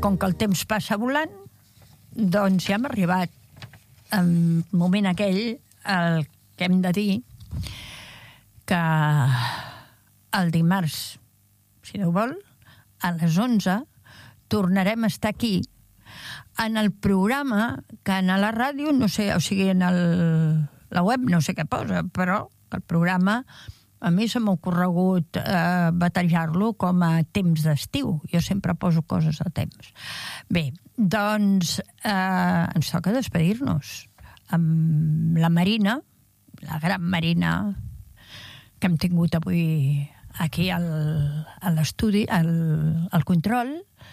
com que el temps passa volant, doncs ja hem arribat al moment aquell el que hem de dir que el dimarts, si Déu vol, a les 11 tornarem a estar aquí en el programa que en la ràdio, no sé, o sigui, en la web no sé què posa, però el programa a mi se m'ha ocorregut batejar-lo com a temps d'estiu. Jo sempre poso coses de temps. Bé, doncs ens toca despedir-nos amb la Marina, la gran Marina que hem tingut avui aquí a l'estudi, al control,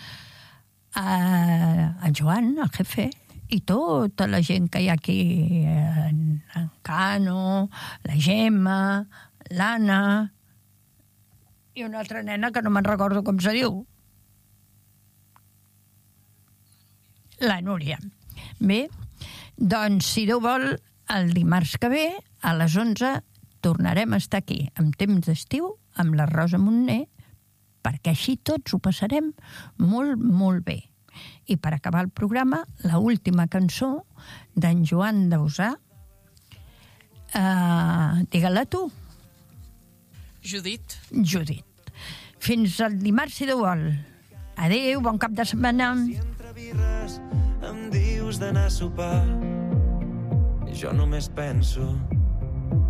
en Joan, el jefe, i tota la gent que hi ha aquí, en Cano, la Gemma, l'Anna i una altra nena que no me'n recordo com se diu. La Núria. Bé, doncs, si Déu vol, el dimarts que ve, a les 11, tornarem a estar aquí, amb temps d'estiu, amb la Rosa Montner, perquè així tots ho passarem molt, molt bé. I per acabar el programa, la última cançó d'en Joan Dausà. Digue-la tu. Judit. Fins al dimarts, si Déu vol. Adéu, bon cap de setmana. Si entre birres em dius d'anar a sopar, jo només penso